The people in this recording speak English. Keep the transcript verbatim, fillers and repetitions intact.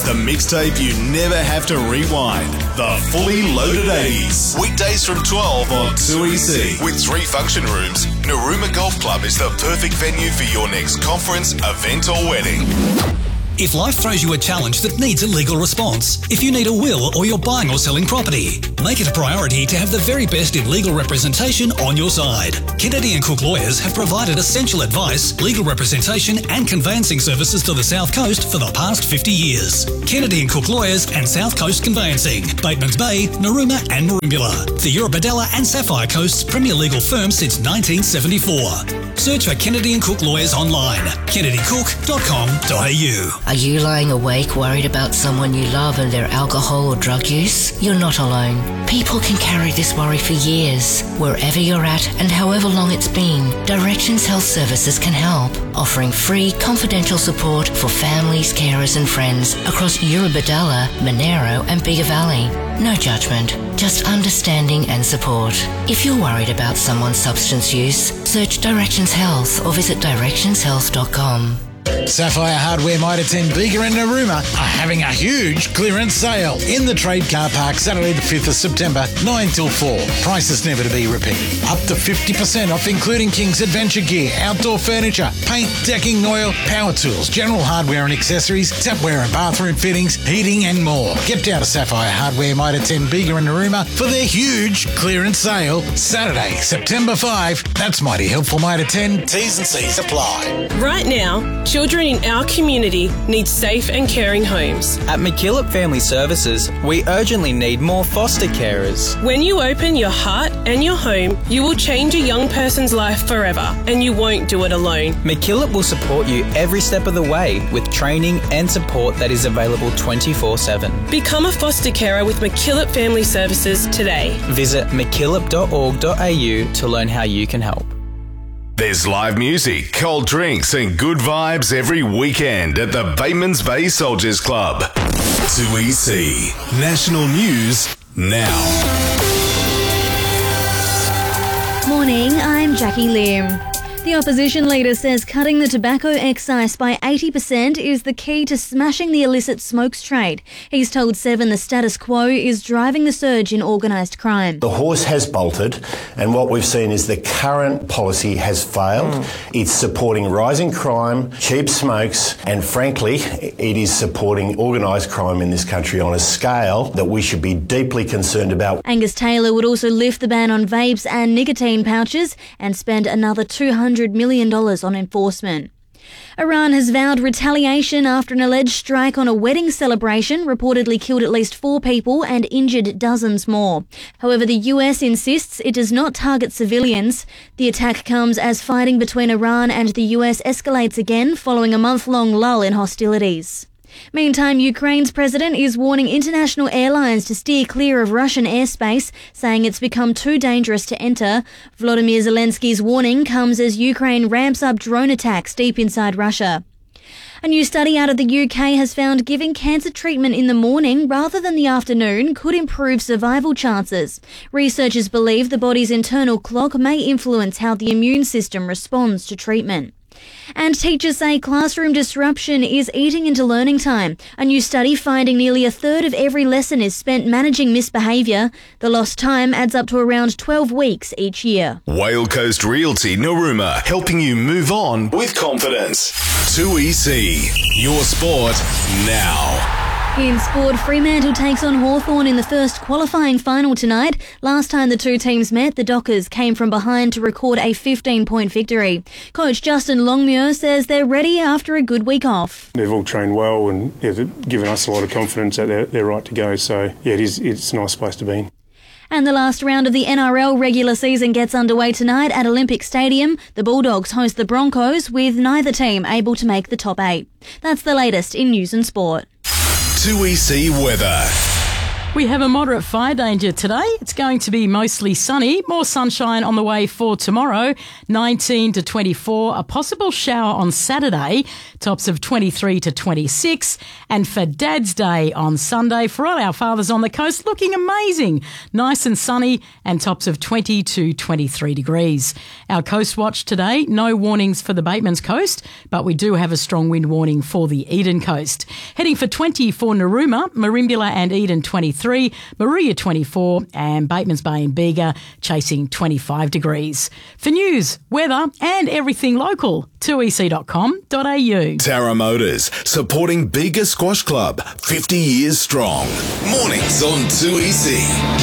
the mixtape you never have to rewind. The Fully Loaded eighties. Weekdays from twelve on two E C. With three function rooms, Narooma Golf Club is the perfect venue for your next conference, event or wedding. If life throws you a challenge that needs a legal response, if you need a will or you're buying or selling property, make it a priority to have the very best in legal representation on your side. Kennedy and Cook Lawyers have provided essential advice, legal representation and conveyancing services to the South Coast for the past fifty years. Kennedy and Cook Lawyers and South Coast Conveyancing, Batemans Bay, Narooma and Merimbula. The Eurobodalla and Sapphire Coast's premier legal firm since nineteen seventy-four. Search for Kennedy and Cook Lawyers online, kennedy cook dot com dot a u. Are you lying awake worried about someone you love and their alcohol or drug use? You're not alone. People can carry this worry for years. Wherever you're at and however long it's been, Directions Health Services can help, offering free, confidential support for families, carers and friends across Eurobodalla, Monero and Bigger Valley. No judgment, just understanding and support. If you're worried about someone's substance use, search Directions Health or visit directions health dot com. Sapphire Hardware Mitre ten Bega and Narooma are having a huge clearance sale in the Trade Car Park Saturday the fifth of September, nine till four. Prices never to be repeated. Up to fifty percent off including King's Adventure Gear, outdoor furniture, paint, decking, oil, power tools, general hardware and accessories, tapware and bathroom fittings, heating and more. Get down to Sapphire Hardware Mitre ten Bega and Narooma for their huge clearance sale Saturday, September fifth. That's mighty helpful Mitre ten. T's and C's apply. Right now, children in our community need safe and caring homes. At McKillop Family Services, we urgently need more foster carers. When you open your heart and your home, you will change a young person's life forever, and you won't do it alone. McKillop will support you every step of the way with training and support that is available twenty-four seven. Become a foster carer with McKillop Family Services today. Visit mckillop dot org dot a u to learn how you can help. There's live music, cold drinks and good vibes every weekend at the Batemans Bay Soldiers Club. two E C. National News now. Morning, I'm Jackie Lim. The opposition leader says cutting the tobacco excise by eighty percent is the key to smashing the illicit smokes trade. He's told Seven the status quo is driving the surge in organised crime. The horse has bolted, and what we've seen is the current policy has failed. Mm. It's supporting rising crime, cheap smokes, and frankly, it is supporting organised crime in this country on a scale that we should be deeply concerned about. Angus Taylor would also lift the ban on vapes and nicotine pouches and spend another two hundred million dollars on enforcement. Iran has vowed retaliation after an alleged strike on a wedding celebration reportedly killed at least four people and injured dozens more. However, the U S insists it does not target civilians. The attack comes as fighting between Iran and the U S escalates again following a month-long lull in hostilities. Meantime, Ukraine's president is warning international airlines to steer clear of Russian airspace, saying it's become too dangerous to enter. Volodymyr Zelensky's warning comes as Ukraine ramps up drone attacks deep inside Russia. A new study out of the U K has found giving cancer treatment in the morning rather than the afternoon could improve survival chances. Researchers believe the body's internal clock may influence how the immune system responds to treatment. And teachers say classroom disruption is eating into learning time. A new study finding nearly a third of every lesson is spent managing misbehaviour. The lost time adds up to around twelve weeks each year. Whale Coast Realty Narooma, helping you move on with confidence. two E C. Your sport now. In sport, Fremantle takes on Hawthorn in the first qualifying final tonight. Last time the two teams met, the Dockers came from behind to record a fifteen-point victory. Coach Justin Longmuir says they're ready after a good week off. They've all trained well and yeah, they've given us a lot of confidence that they're, they're right to go. So, yeah, it is, it's a nice place to be in. And the last round of the N R L regular season gets underway tonight at Olympic Stadium. The Bulldogs host the Broncos, with neither team able to make the top eight. That's the latest in news and sport. two E C weather. We have a moderate fire danger today. It's going to be mostly sunny. More sunshine on the way for tomorrow. nineteen to twenty-four. A possible shower on Saturday. Tops of twenty-three to twenty-six. And for Dad's Day on Sunday, for all our fathers on the coast, looking amazing. Nice and sunny and tops of twenty to twenty-three degrees. Our Coast Watch today, no warnings for the Batemans Coast, but we do have a strong wind warning for the Eden Coast. Heading for twenty for Narooma, Merimbula and Eden twenty-three. Moruya twenty-four and Batemans Bay and Bega chasing twenty-five degrees. For news, weather and everything local, two e c dot com dot a u. Tara Motors, supporting Bega Squash Club, fifty years strong. Mornings on two E C.